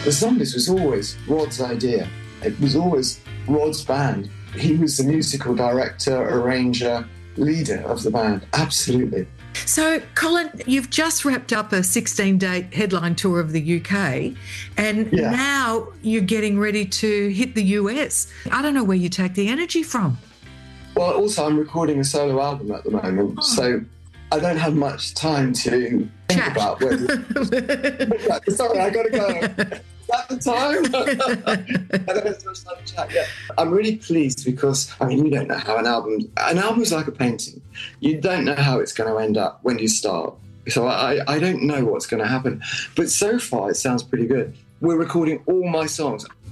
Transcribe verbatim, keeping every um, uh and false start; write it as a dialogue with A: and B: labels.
A: The Zombies was always Rod's idea. It was always Rod's band. He was the musical director, arranger, leader of the band. Absolutely.
B: So, Colin, you've just wrapped up a sixteen-date headline tour of the U K, and
A: Yeah.
B: now you're getting ready to hit the U S. I don't know where you take the energy from.
A: Well, also, I'm recording a solo album at the moment,
B: Oh.
A: so I don't have much time to think
B: Chat.
A: about where... Sorry, I got to go. At the time, I don't have so much time to chat yet. I'm really pleased because, I mean, you don't know how an album... An album's like a painting. You don't know how it's going to end up when you start. So I, I don't know what's going to happen. But so far, it sounds pretty good. We're recording all my songs.